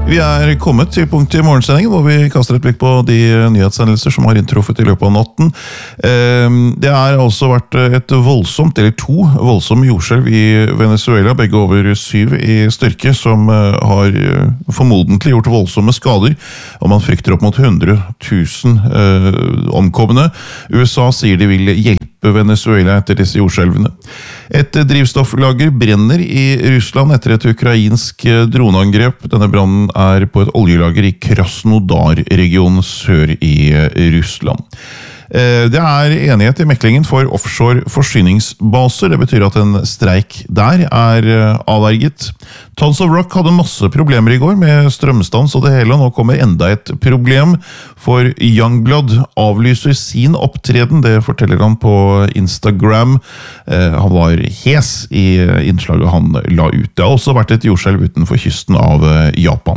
Vi kommet til punktet i morgensendingen, hvor vi kaster et blikk på de nyhetssendelser som har inntruffet i løpet av natten. Det altså vært et voldsomt, eller to voldsomme jordskjelv i Venezuela, begge over 7 i styrke, som har formodentlig gjort voldsomme skader, og man frykter opp mot 100 000 omkomne. USA sier de vil hjelpe Venezuela etter disse jordskjelvene. Et drivstofflager brenner i Russland etter et ukrainsk droneangrep. Denne brannen på et oljelager i Krasnodar-regionen sør i Russland. Det enighet i meklingen for offshore forsyningsbaser. Det betyr at en streik der avverget. Tons of Rock hadde masse problemer i går med strømstans og det hele. Nå kommer enda et problem, for Youngblood avlyser sin opptreden. Det forteller han på Instagram. Han var hes i innslaget han la ut. Det har også vært et jordskjelv utenfor kysten av Japan.